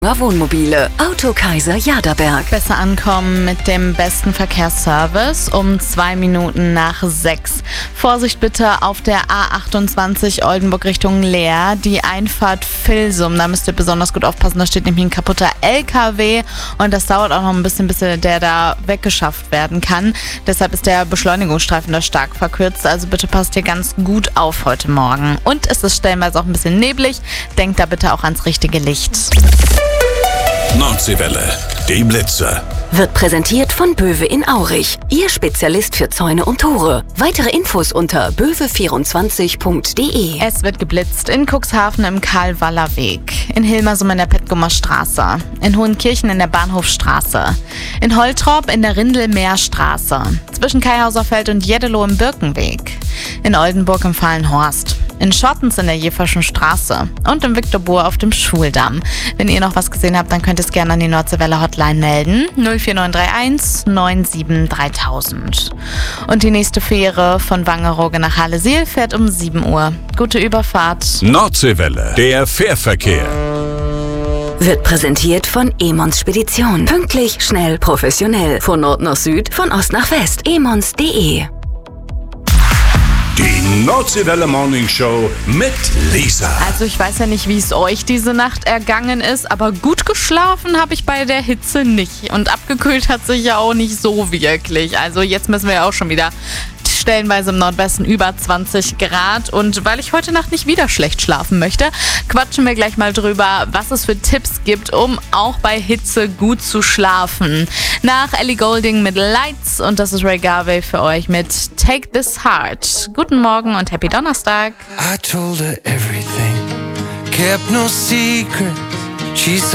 Wohnmobile. Autokaiser Jaderberg. Besser ankommen mit dem besten Verkehrsservice um 2 Minuten nach 6. Vorsicht bitte auf der A28 Oldenburg Richtung Leer, die Einfahrt Vilsum. Da müsst ihr besonders gut aufpassen, da steht nämlich ein kaputter LKW und das dauert auch noch ein bisschen, bis der da weggeschafft werden kann. Deshalb ist der Beschleunigungsstreifen da stark verkürzt, also bitte passt hier ganz gut auf heute Morgen. Und es ist stellenweise auch ein bisschen neblig, denkt da bitte auch ans richtige Licht. Nordseewelle, die Blitze. Wird präsentiert von Böwe in Aurich. Ihr Spezialist für Zäune und Tore. Weitere Infos unter böwe24.de. Es wird geblitzt in Cuxhaven im Karl-Waller-Weg, in Hilmersum in der Petgumer Straße, in Hohenkirchen in der Bahnhofstraße, in Holtrop in der Rindelmeerstraße, zwischen Kaihauserfeld und Jeddelo im Birkenweg, in Oldenburg im Fallenhorst, in Schottens in der Jeverschen Straße und im Viktorbohr auf dem Schuldamm. Wenn ihr noch was gesehen habt, dann könnt ihr es gerne an die Nordseewelle Hotline melden. 04931 97 3000. Und die nächste Fähre von Wangerooge nach Halle-Siel fährt um 7 Uhr. Gute Überfahrt. Nordseewelle, der Fährverkehr. Wird präsentiert von Emons Spedition. Pünktlich, schnell, professionell. Von Nord nach Süd, von Ost nach West. emons.de. Die Nordseewelle Morning Show mit Lisa. Also ich weiß ja nicht, wie es euch diese Nacht ergangen ist, aber gut geschlafen habe ich bei der Hitze nicht. Und abgekühlt hat sich ja auch nicht so wirklich. Also jetzt müssen wir ja auch schon wieder stellenweise im Nordwesten über 20 Grad. Und weil ich heute Nacht nicht wieder schlecht schlafen möchte, quatschen wir gleich mal drüber, was es für Tipps gibt, um auch bei Hitze gut zu schlafen. Nach Ellie Goulding mit Lights und das ist Ray Garvey für euch mit Take This Heart. Guten Morgen und Happy Donnerstag. I told her everything, kept no secret. She